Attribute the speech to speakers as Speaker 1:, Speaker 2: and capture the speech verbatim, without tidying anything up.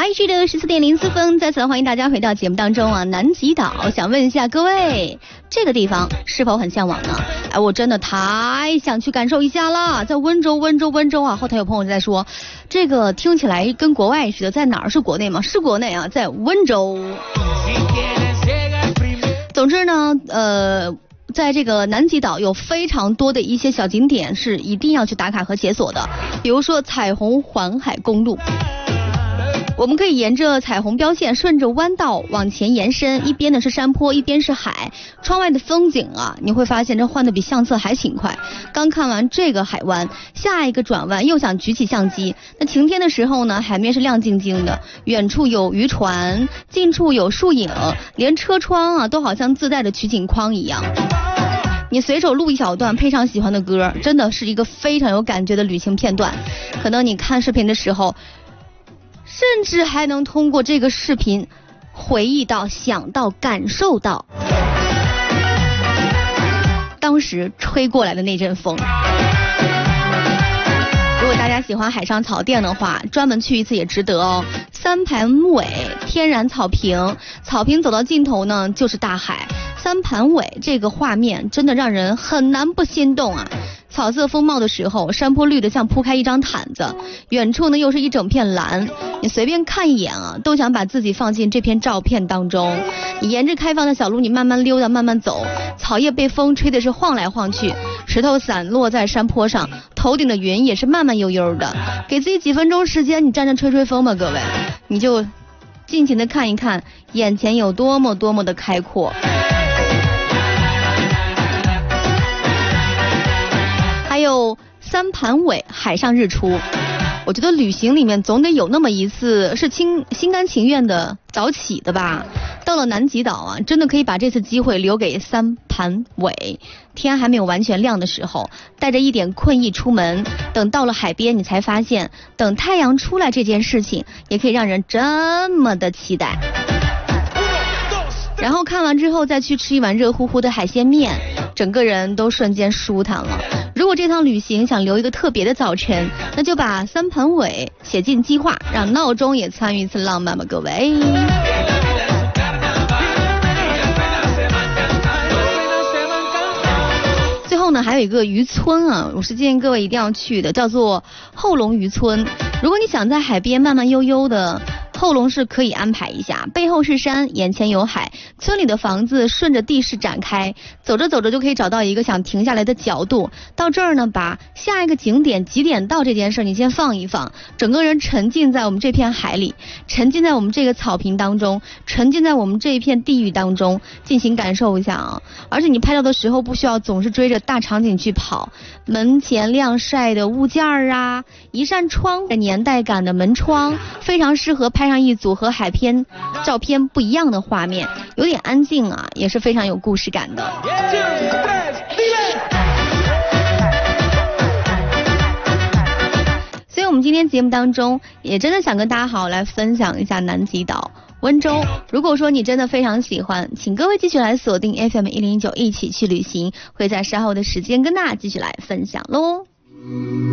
Speaker 1: Y G 的十四点零四分，再次欢迎大家回到节目当中啊。南极岛，想问一下各位，这个地方是否很向往呢？哎，我真的太想去感受一下了。在温州，温州，温州啊！后台有朋友在说，这个听起来跟国外似的，在哪儿是国内吗？是国内啊，在温州。总之呢，呃。在这个南极岛有非常多的一些小景点是一定要去打卡和解锁的，比如说彩虹环海公路，我们可以沿着彩虹标线顺着弯道往前延伸，一边呢是山坡，一边是海，窗外的风景啊，你会发现这换的比相册还勤快。刚看完这个海湾，下一个转弯又想举起相机，那晴天的时候呢，海面是亮晶晶的，远处有渔船，近处有树影，连车窗啊都好像自带的取景框一样。你随手录一小段，配上喜欢的歌，真的是一个非常有感觉的旅行片段。可能你看视频的时候，甚至还能通过这个视频回忆到、想到、感受到当时吹过来的那阵风。如果大家喜欢海上草甸的话，专门去一次也值得哦。三盘尾天然草坪，草坪走到尽头呢就是大海。三盘尾这个画面真的让人很难不心动啊！草色丰茂的时候，山坡绿得像铺开一张毯子，远处呢又是一整片蓝，你随便看一眼啊，都想把自己放进这片照片当中。你沿着开放的小路，你慢慢溜达，慢慢走，草叶被风吹的是晃来晃去，石头散落在山坡上，头顶的云也是慢慢悠悠的。给自己几分钟时间，你站着吹吹风吧，各位，你就尽情的看一看眼前有多么多么的开阔。还有三盘尾海上日出，我觉得旅行里面总得有那么一次是心心甘情愿的早起的吧。到了南极岛啊，真的可以把这次机会留给三盘尾，天还没有完全亮的时候，带着一点困意出门，等到了海边，你才发现等太阳出来这件事情也可以让人这么的期待。然后看完之后再去吃一碗热乎乎的海鲜面，整个人都瞬间舒坦了。如果这趟旅行想留一个特别的早晨，那就把三盘尾写进计划，让闹钟也参与一次浪漫吧，各位。最后呢，还有一个渔村啊，我是建议各位一定要去的，叫做后龙渔村。如果你想在海边慢慢悠悠的，后龙是可以安排一下，背后是山，眼前有海，村里的房子顺着地势展开，走着走着就可以找到一个想停下来的角度。到这儿呢，把下一个景点几点到这件事你先放一放，整个人沉浸在我们这片海里，沉浸在我们这个草坪当中，沉浸在我们这一片地域当中，进行感受一下啊！而且你拍照的时候不需要总是追着大场景去跑，门前晾晒的物件啊，一扇窗的年代感的门窗，非常适合拍上一组和海边照片不一样的画面，有点安静啊，也是非常有故事感的。所以我们今天节目当中也真的想跟大家好好来分享一下南极岛温州。如果说你真的非常喜欢，请各位继续来锁定 F M 一零九一起去旅行，会在稍后的时间跟大家继续来分享喽。